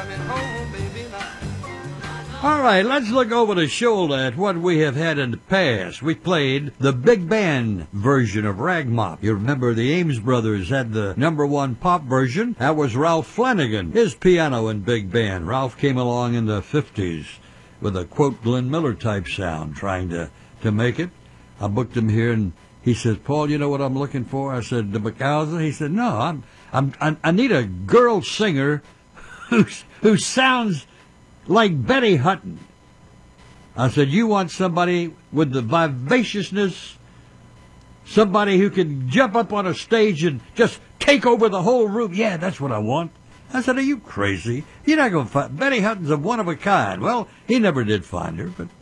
All right, let's look over the shoulder at what we have had in the past. We played the big band version of Ragmop. You remember the Ames Brothers had the #1 pop version. That was Ralph Flanagan, his piano and big band. Ralph came along in the 50s with a, quote, Glenn Miller type sound, trying to make it. I booked him here, and he says, Paul, you know what I'm looking for? I said, the McCausen? He said, no, I need a girl singer who sounds like Betty Hutton. I said, you want somebody with the vivaciousness, somebody who can jump up on a stage and just take over the whole room? Yeah, that's what I want. I said, are you crazy? You're not going to find... Betty Hutton's a one of a kind. Well, he never did find her, but